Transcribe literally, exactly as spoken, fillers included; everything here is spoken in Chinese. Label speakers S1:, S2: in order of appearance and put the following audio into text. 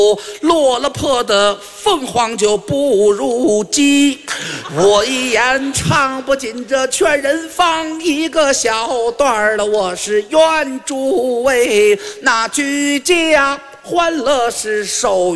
S1: 落了魄的凤凰就不如鸡。我一言唱不尽这劝人放一个小段儿了，我是愿诸位那居家欢乐是受